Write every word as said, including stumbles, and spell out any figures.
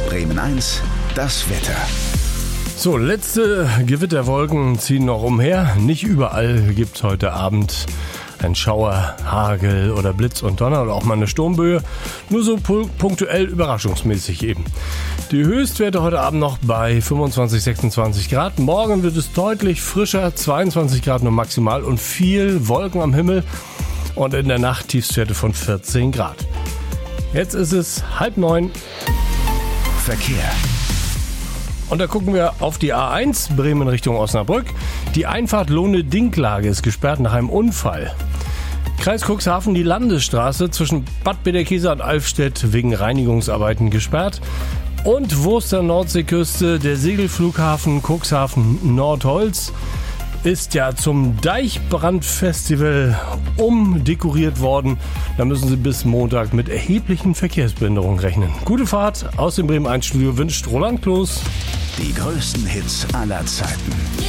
Bremen eins, das Wetter. So, letzte Gewitterwolken ziehen noch umher. Nicht überall gibt es heute Abend ein Schauer, Hagel oder Blitz und Donner oder auch mal eine Sturmböe. Nur so punktuell überraschungsmäßig eben. Die Höchstwerte heute Abend noch bei fünfundzwanzig, sechsundzwanzig Grad. Morgen wird es deutlich frischer, zweiundzwanzig Grad nur maximal und viel Wolken am Himmel. Und in der Nacht Tiefstwerte von vierzehn Grad. Jetzt ist es halb neun. Verkehr. Und da gucken wir auf die A eins, Bremen Richtung Osnabrück. Die Einfahrt Lohne-Dinklage ist gesperrt nach einem Unfall. Kreis Cuxhaven, die Landesstraße zwischen Bad Bederkesa und Alfstedt wegen Reinigungsarbeiten gesperrt. Und Wurster Nordseeküste, der Segelflughafen Cuxhaven Nordholz ist ja zum Deichbrandfestival umdekoriert worden. Da müssen Sie bis Montag mit erheblichen Verkehrsbehinderungen rechnen. Gute Fahrt aus dem Bremen eins Studio wünscht Roland Kloß. Die größten Hits aller Zeiten.